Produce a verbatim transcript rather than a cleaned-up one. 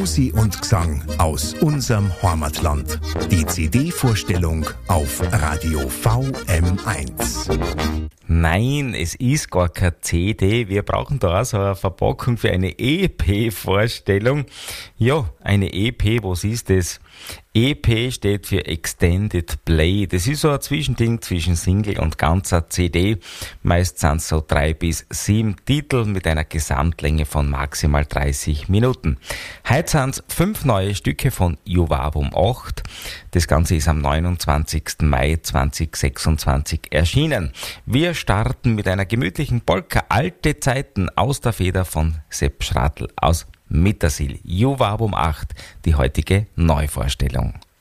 Musi und Gesang aus unserem Heimatland. Die C D-Vorstellung auf Radio V M eins. Nein, es ist gar keine C D. Wir brauchen da auch so eine Verpackung für eine E P-Vorstellung. Ja, eine E P, was ist das? E P steht für Extended Play. Das ist so ein Zwischending zwischen Single und ganzer C D. Meist sind es so drei bis sieben Titel mit einer Gesamtlänge von maximal dreißig Minuten. Heute sind es fünf neue Stücke von Juvabum acht. Das Ganze ist am neunundzwanzigsten Mai zweitausendsechsundzwanzig erschienen. Wir starten mit einer gemütlichen Polka Alte Zeiten aus der Feder von Sepp Schratl aus Mittersill. Juvabum acht, die heutige Neuvorstellung.